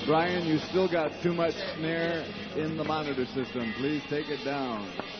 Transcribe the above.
Ryan, you still got too much snare in the monitor system. Please take it down.